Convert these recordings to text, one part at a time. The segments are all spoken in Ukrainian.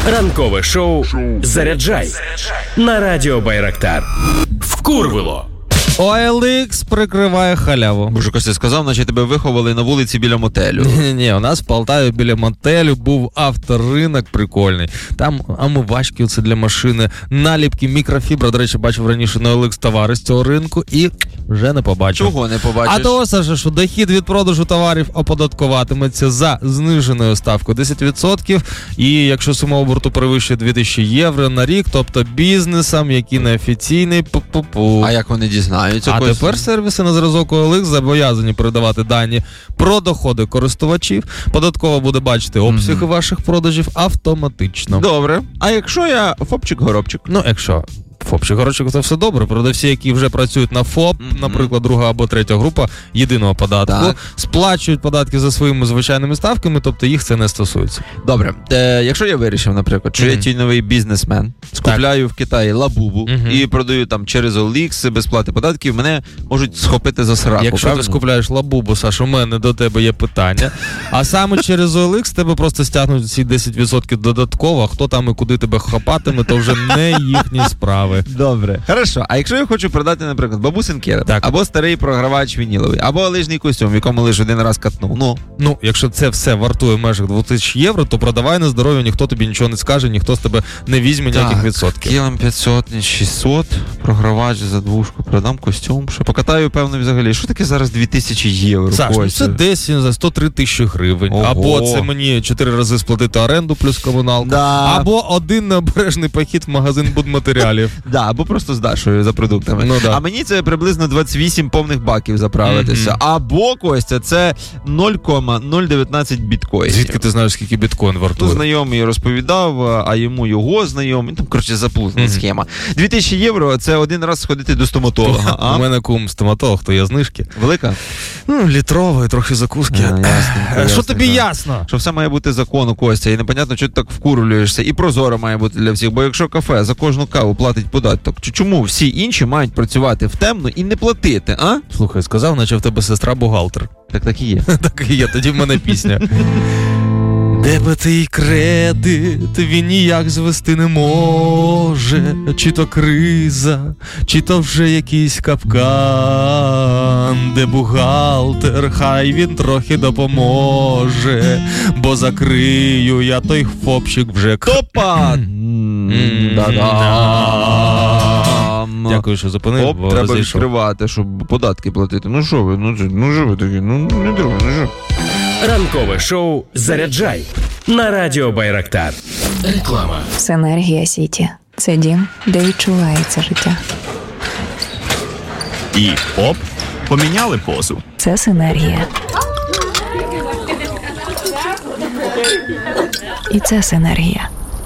Ранкове шоу «Заряджай» на радіо Байрактар. Вкурвило. OLX прикриває халяву. Боже, Костя сказав, наче тебе виховали на вулиці біля мотелю. Ні, у нас в Полтаві біля мотелю був авторинок прикольний. Там омивачки оце для машини, наліпки, мікрофібра. До речі, бачив раніше на OLX товари з цього ринку і вже не побачив. Чого не побачиш? А того, Саша, що дохід від продажу товарів оподаткуватиметься за зниженою ставкою 10%. І якщо сума оборту перевищує 2000 євро на рік, тобто бізнесам, які неофіційні, А як вони дізнаються? А тепер сервіси на зразок OLX зобов'язані передавати дані про доходи користувачів. Податкова буде бачити обсяги ваших продажів автоматично. Добре. А якщо я ФОПчик-горобчик? Ну, якщо ФОПчик-горобчик, це все добре. Продавці, які вже працюють на ФОП, наприклад, друга або третя група єдиного податку, сплачують податки за своїми звичайними ставками, тобто їх це не стосується. Добре. Якщо я вирішив, наприклад, що я тіньовий бізнесмен, скупляю в Китаї лабубу і продаю там через OLX без плати податків, мене можуть схопити за сраку. Якщо правильно? ти скупляєш лабубу, Саш, у мене до тебе є питання. А саме через OLX тебе просто стягнуть ці 10% додатково, а хто там і куди тебе хапатиме, то вже не їхні справи. Добре. Хорошо. А якщо я хочу продати, наприклад, бабусин керет, або старий програвач вініловий, або лижний костюм, в якому лише один раз катнув, Ну, якщо це все вартує в межах 2000 євро, то продавай на здоров'я, ніхто тобі нічого не скаже, ніхто з тебе не візьме ніяких відсотків. Кілом 500, не 600, програвач за двушку, продам костюм, що покатаю, певно, взагалі. Що таке зараз 2000 євро? Саш, ну це десь за 103 тисячі гривень. Ого. Або це мені 4 рази сплатити оренду плюс комуналку, або один необережний похід в магазин будматеріалів. Або просто з Дашою за продуктами. А мені це приблизно 28 повних баків заправитися. Або, Костя, це 0,019 біткоїнів. Звідки ти знаєш, скільки біткоін вартує? Знайомий розповідав, а йому його знайомий. Там, коротше, заплутана схема. 2000 євро – це один раз сходити до стоматолога. У мене кум стоматолог, то є знижки. Велика? Літрова і трохи закуски. Що тобі ясно? Що все має бути закону, Костя, і непонятно, що ти так вкурюєшся. І прозоро має бути для всіх, бо якщо кафе за кожну каву платить податок, чому всі інші мають працювати в темну і не платити, а? Слухай, сказав, наче в тебе сестра бухгалтер. Так і є. Так і є, тоді в мене пісня. Дебетий кредит він ніяк звести не може, чи то криза, чи то вже якийсь капкан, де бухгалтер, хай він трохи допоможе, бо закрию я той ФОПчик вже Топа! Дякую, що зупинив. Треба відкривати, щоб податки платити. Ну що ви, ну що ви такі, не друге, ну що? Ранкове шоу «Заряджай» на радіо Байрактар. Реклама. Синергія Сіті. Це дім, де відчувається життя. І оп, поміняли позу. Це синергія. І це синергія.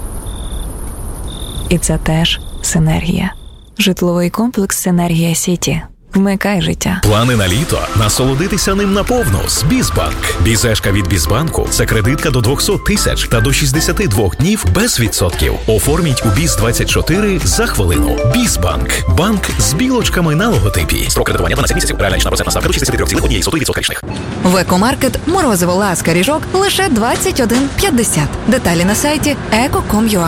І це теж синергія. Житловий комплекс «Синергія Сіті». Вмикай життя. Плани на літо? Насолодитися ним наповну з Бізбанк. Бізешка від Бізбанку – це кредитка до 200 тисяч та до 62 днів без відсотків. Оформіть у Біз-24 за хвилину. Бізбанк. Банк з білочками на логотипі. Строк кредитування 12 місяців. Реальна річна процентна ставка до 63,1% річних. В Екомаркет морозиво ласка ріжок лише 21,50. Деталі на сайті eco.com.ua.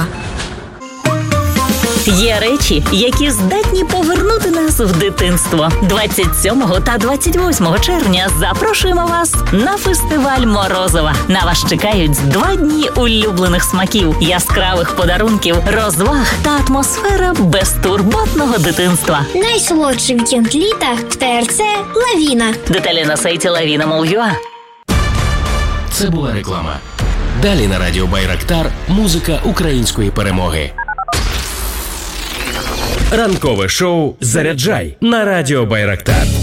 Є речі, які здатні повернути нас в дитинство. 27 та 28 червня запрошуємо вас на фестиваль Морозова. На вас чекають 2 дні улюблених смаків, яскравих подарунків, розваг та атмосфера безтурботного дитинства. Найсолодший вікенд літа в ТРЦ «Лавіна». Деталі на сайті lavina.mol.ua. Це була реклама. Далі на радіо Байрактар музика української перемоги. Ранкове шоу «Заряджай» на радіо Байрактар.